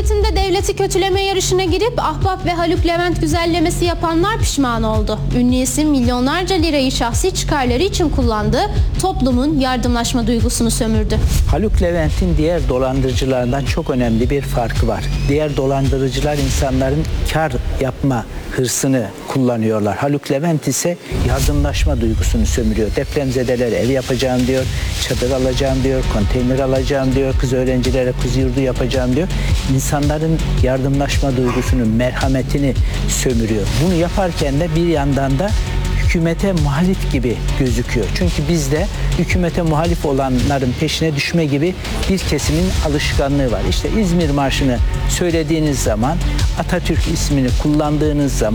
memleketinde devleti kötüleme yarışına girip Ahbap ve Haluk Levent güzellemesi yapanlar pişman oldu. Ünlü isim milyonlarca lirayı şahsi çıkarları için kullandı, toplumun yardımlaşma duygusunu sömürdü. Haluk Levent'in diğer dolandırıcılardan çok önemli bir farkı var. Diğer dolandırıcılar insanların kar yapma hırsını kullanıyorlar. Haluk Levent ise yardımlaşma duygusunu sömürüyor. Depremzedelere ev yapacağım diyor, çadır alacağım diyor, konteyner alacağım diyor, kız öğrencilere kız yurdu yapacağım diyor. İnsanların yardımlaşma duygusunu, merhametini sömürüyor. Bunu yaparken de bir yandan da hükümete muhalif gibi gözüküyor. Çünkü bizde hükümete muhalif olanların peşine düşme gibi bir kesimin alışkanlığı var. İşte İzmir Marşı'nı söylediğiniz zaman, Atatürk ismini kullandığınız zaman